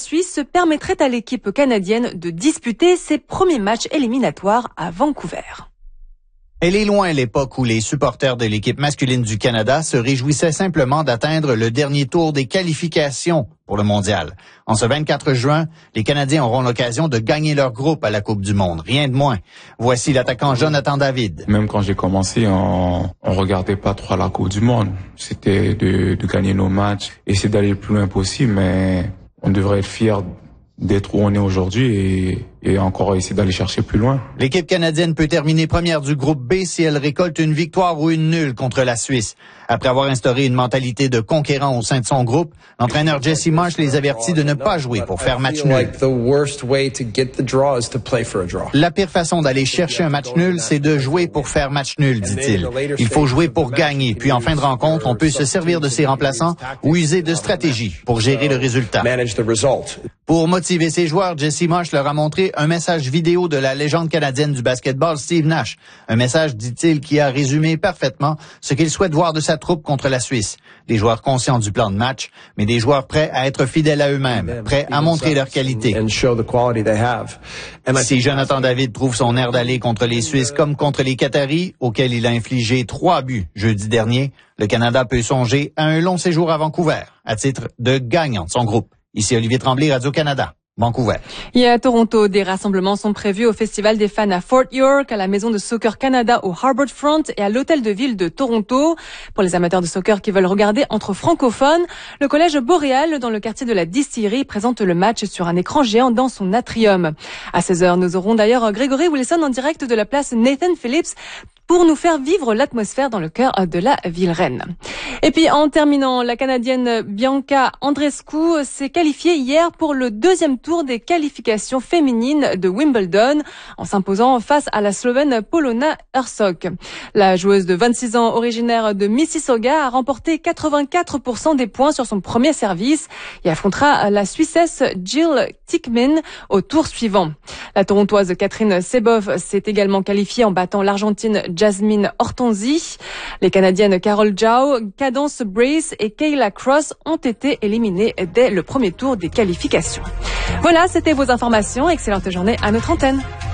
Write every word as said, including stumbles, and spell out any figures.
Suisse permettrait à l'équipe canadienne de disputer ses premiers matchs éliminatoires à Vancouver. Elle est loin l'époque où les supporters de l'équipe masculine du Canada se réjouissaient simplement d'atteindre le dernier tour des qualifications pour le mondial. En ce vingt-quatre juin, les Canadiens auront l'occasion de gagner leur groupe à la Coupe du Monde, rien de moins. Voici l'attaquant Jonathan David. Même quand j'ai commencé, on, on regardait pas trop à la Coupe du Monde. C'était de, de gagner nos matchs, essayer d'aller le plus loin possible, mais on devrait être fiers d'être où on est aujourd'hui et, et encore essayer d'aller chercher plus loin. L'équipe canadienne peut terminer première du groupe B si elle récolte une victoire ou une nulle contre la Suisse. Après avoir instauré une mentalité de conquérant au sein de son groupe, l'entraîneur Jesse Marsh les avertit de ne pas jouer pour faire match nul. La pire façon d'aller chercher un match nul, c'est de jouer pour faire match nul, dit-il. Il faut jouer pour gagner, puis en fin de rencontre, on peut se servir de ses remplaçants ou user de stratégies pour gérer le résultat. Pour motiver ses joueurs, Jesse Marsh leur a montré un message vidéo de la légende canadienne du basketball, Steve Nash. Un message, dit-il, qui a résumé parfaitement ce qu'il souhaite voir de sa troupe contre la Suisse. Des joueurs conscients du plan de match, mais des joueurs prêts à être fidèles à eux-mêmes, prêts à montrer leur qualité. Si Jonathan David trouve son air d'aller contre les Suisses comme contre les Qataris, auxquels il a infligé trois buts jeudi dernier, le Canada peut songer à un long séjour à Vancouver, à titre de gagnant de son groupe. Ici Olivier Tremblay, Radio-Canada, Vancouver. Et à Toronto, des rassemblements sont prévus au Festival des fans à Fort York, à la Maison de Soccer Canada au Harbour Front et à l'Hôtel de Ville de Toronto. Pour les amateurs de soccer qui veulent regarder entre francophones, le Collège Boréal, dans le quartier de la Distillerie, présente le match sur un écran géant dans son atrium. À seize heures, nous aurons d'ailleurs Grégory Wilson en direct de la place Nathan Phillips pour nous faire vivre l'atmosphère dans le cœur de la ville reine. Et puis en terminant, la Canadienne Bianca Andreescu s'est qualifiée hier pour le deuxième tour des qualifications féminines de Wimbledon en s'imposant face à la Slovène Polona Herzog. La joueuse de vingt-six ans originaire de Mississauga a remporté quatre-vingt-quatre pour cent des points sur son premier service et affrontera la Suissesse Jill Tickmin au tour suivant. La Torontoise Catherine Sebov s'est également qualifiée en battant l'Argentine Jasmine Hortensi. Les Canadiennes Carol Zhao, Cadence Brace et Kayla Cross ont été éliminées dès le premier tour des qualifications. Voilà, c'était vos informations. Excellente journée à notre antenne.